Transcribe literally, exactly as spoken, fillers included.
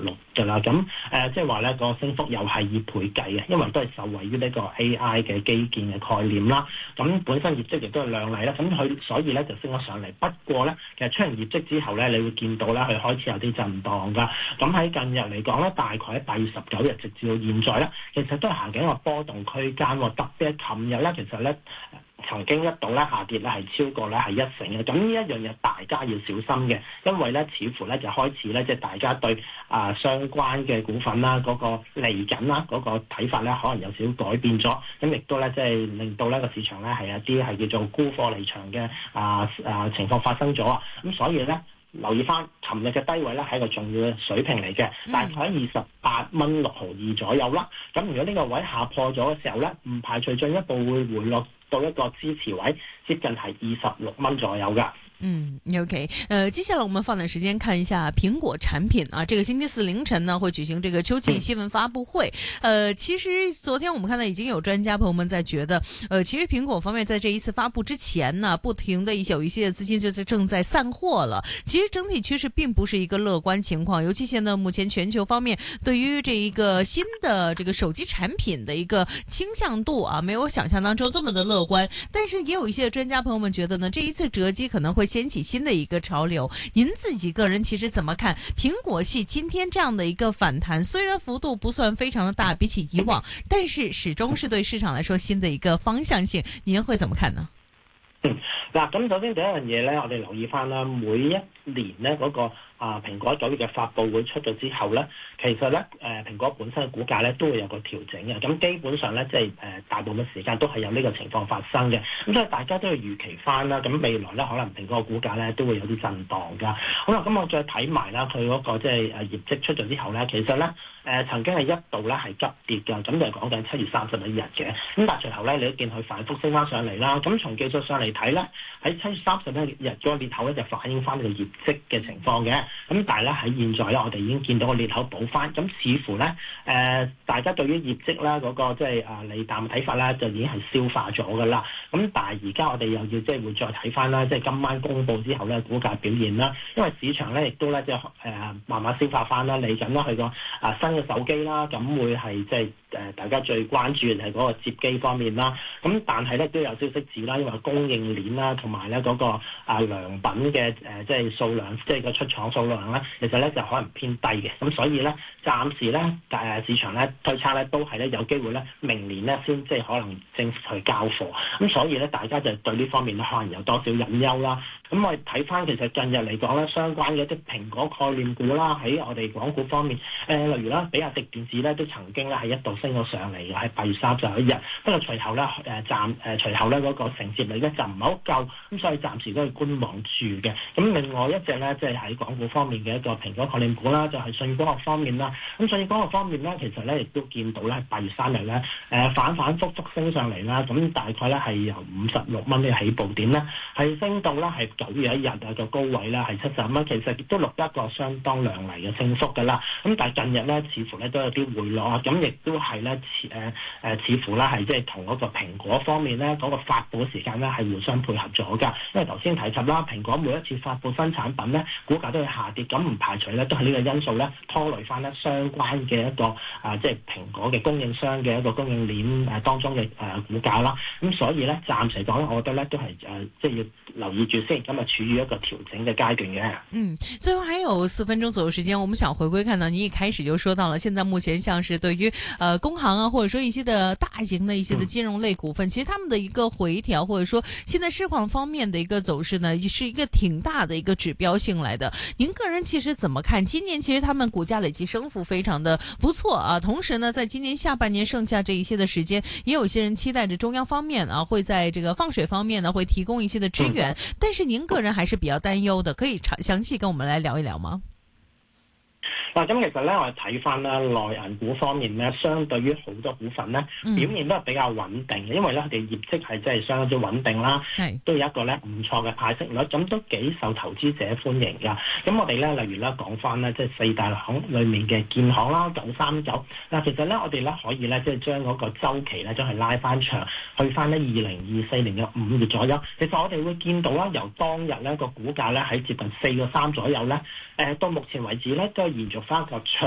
六㗎啦。咁誒即係話咧個升幅又係以倍計嘅，因為都係受惠於呢個 A I 嘅基建嘅概念啦。咁本身業績亦都係亮麗啦，咁佢所以咧就升咗上嚟。不過咧，其實出完業績之後咧，你會見到咧佢開始有啲震盪㗎。咁喺近日嚟講咧，大概喺八月十九日直至到現在咧，其實都係行緊一個波動區間喎。特別係琴日咧，其實咧曾經一度咧下跌咧係超過咧係一成嘅。咁呢一樣嘢大家要小心嘅，因為咧似乎咧就開始咧即係大家對啊、呃、相關嘅股份啦嗰、那個嚟緊啦嗰個睇法咧可能有少少改變咗。咁亦都咧即係令到呢個市場咧係一啲係叫做沽貨離場嘅啊啊情況發生咗啊。咁所以咧。留意翻，琴日嘅低位咧係一個重要嘅水平嚟嘅，大概喺二十八蚊六毫二左右啦。咁如果呢個位下破咗嘅時候咧，唔排除進一步會回落到一個支持位，接近係二十六蚊左右㗎。 嗯 ，OK， 呃，接下來我們放點時間看一下蘋果產品啊。這個星期四凌晨呢會舉行這個秋季新聞發佈會。呃，其實昨天我們看到已經有專家朋友們在覺得，呃，其實蘋果方面在這一次發佈之前呢，不停的一些有一些資金就是正在散貨了。其實整體趨勢並不是一個樂觀情況，尤其現在目前全球方面對於這一個新的這個手機產品的一個傾向度啊，沒有想象當中這麼的樂觀。但是也有一些專家朋友們覺得呢，這一次折機可能會掀起新的一個潮流，您自己個人其實怎麼看蘋果系今天這樣的一個反彈？雖然幅度不算非常的大，比起以往，但是始終是對市場來說新的一個方向性，您會怎麼看呢？ 嗯，嗱，咁首先第一樣嘢咧，我哋留意翻啦，每一年咧嗰個啊蘋果九月嘅發佈會出咗之後咧，其實咧誒蘋果本身嘅股價咧都會有個調整嘅，咁基本上咧即係誒大部分時間都係有呢個情況發生嘅，咁所以大家都要預期翻啦，咁未來咧可能蘋果嘅股價咧都會有啲震盪㗎。好啦，咁我再睇埋啦，佢嗰個即係誒業績出咗之後咧，其實咧誒曾經係一度咧係急跌㗎，咁就係講緊七月三十一日嘅，咁但係隨後咧你都見佢反覆升翻上嚟啦，咁從技術上嚟睇咧，喺七月三十一日嗰個裂口咧就反映翻呢個業績嘅情況嘅。咁但係咧喺現在咧，我哋已經見到個裂口補翻，咁似乎咧誒、呃、大家對於業績啦嗰個即係啊利淡嘅睇法咧，就已經係消化咗㗎啦。咁但係而家我哋又要即係會再睇翻啦，即係今晚公佈之後咧，股價表現啦，因為市場咧亦都咧即係誒慢慢消化翻啦，嚟緊啦佢個啊新嘅手機啦，咁會係即係誒大家最關注嘅係嗰個摺機方面啦。咁但係咧都有消息指啦，因為供應鏈啦同埋咧嗰個啊良品嘅誒即係數量，即係個出廠數量咧，其實咧就可能偏低嘅，咁所以咧暫時咧誒市場咧推測咧都係咧有機會咧明年咧先即係可能正式去交貨，咁所以咧大家就對呢方面咧可能有多少隱憂啦。咁我哋睇翻其實近日嚟講咧，相關嘅一啲蘋果概念股啦，喺我哋港股方面，誒、呃、例如啦，比亞迪電子咧都曾經咧係一度升咗上嚟嘅，喺八月三十一日，不過隨後咧誒暫誒隨後咧嗰個承接力咧就唔係好夠，咁所以暫時都係觀望住嘅。咁另外一隻咧即係喺港股方面嘅一個蘋果概念股啦，就係信義光學方面啦。咁信義光學方面咧，其實咧亦都見到咧八月三日咧誒反反覆覆升上嚟啦，咁大概咧係由五十六蚊嘅起步點咧，係升到咧係九月一日嘅高位啦，係七十蚊，其實亦都錄得一個相當亮麗嘅升幅㗎啦。咁但係近日咧，似乎咧都有啲回落啊，咁亦都係咧誒誒，似乎咧係即係同嗰個蘋果方面咧嗰、嗰個發布時間咧係互相配合咗㗎。因為頭先提及啦，蘋果每一次發布新產品咧，股價都會下跌，咁唔排除咧都係呢個因素咧拖累翻咧相關嘅一個啊，即係蘋果嘅供應商嘅一個供應鏈誒當中嘅誒股價啦。咁所以咧，暫時嚟講，我覺得咧都係誒即係要留意住先，咁啊處於一個調整嘅階段嘅。 嗯，最後還有四分鐘左右時間，我們想回歸看到你一開始就說到了，現在目前像是對於呃工行啊，或者說一些的大型的一些的金融類股份，嗯、其實他們的一個回調，或者說現在市況方面的一個走勢呢，是一個挺大的一個指標性來的。您個人其實怎麼看？今年其實他們股價累計升幅非常的不錯啊，同時呢，在今年下半年剩下這一些的時間，也有一些人期待着中央方面啊，會在這個放水方面呢，會提供一些的支援。嗯、但是您個人還是比較擔憂的，可以詳詳細跟我們來聊一聊嗎？ 嗱，咁其實咧，我哋睇翻啦，內銀股方面咧，相對於好多股份咧，表現都係比較穩定嘅，因為咧佢哋業績係真係相當之穩定啦，都有一個咧唔錯嘅派息率，咁都幾受投資者歡迎㗎。咁我哋咧，例如咧講翻咧，即係四大行裡面嘅建行啦、九三九，嗱，其實咧我哋咧可以咧即係將嗰個週期咧將係拉翻長，去翻咧二零二四年嘅五月左右。其實我哋會見到啦，由當日咧個股價咧喺接近四個三左右咧，誒到目前為止咧都係延續翻一個長